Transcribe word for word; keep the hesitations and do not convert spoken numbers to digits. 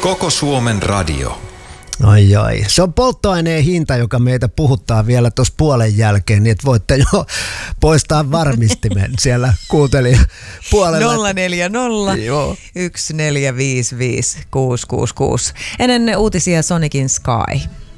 Koko Suomen radio. Ai ai. Se on polttoaineen hinta, joka meitä puhuttaa vielä tuossa puolen jälkeen, niin että voitte jo poistaa varmistimen siellä kuuntelijan puolella. nolla neljä nolla, yksi neljä viisi viisi, kuusi kuusi kuusi. Ennen uutisia Sonicin Sky.